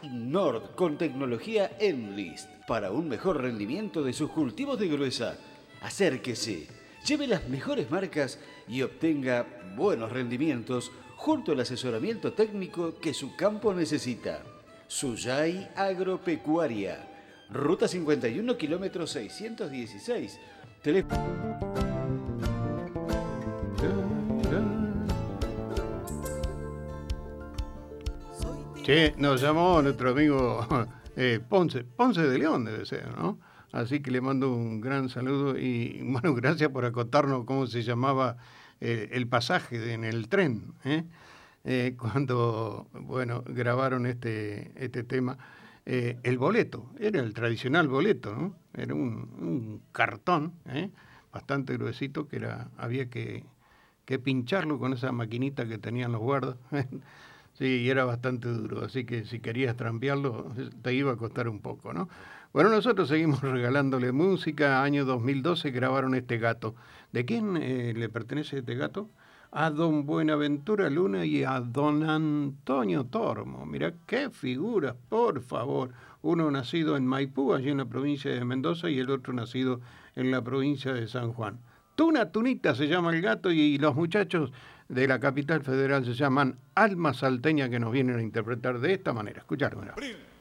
Nord con tecnología Enlist para un mejor rendimiento de sus cultivos de gruesa. Acérquese, lleve las mejores marcas y obtenga buenos rendimientos junto al asesoramiento técnico que su campo necesita. Suyay Agropecuaria, Ruta 51, kilómetro 616. Che, nos llamó nuestro amigo Ponce de León, debe ser, ¿no? Así que le mando un gran saludo y, bueno, gracias por acotarnos cómo se llamaba el pasaje en el tren, cuando, bueno, grabaron este tema. El boleto, era el tradicional boleto, ¿no? Era un cartón, bastante gruesito, que había que pincharlo con esa maquinita que tenían los guardas. Sí, y era bastante duro, así que si querías trampearlo te iba a costar un poco, ¿no? Bueno, nosotros seguimos regalándole música. Año 2012 grabaron este gato. ¿De quién le pertenece este gato? A don Buenaventura Luna y a don Antonio Tormo. Mira qué figuras, por favor. Uno nacido en Maipú, allí en la provincia de Mendoza, y el otro nacido en la provincia de San Juan. Tuna Tunita se llama el gato, y los muchachos de la capital federal se llaman Alma Salteña, que nos vienen a interpretar de esta manera. Escuchar, mira.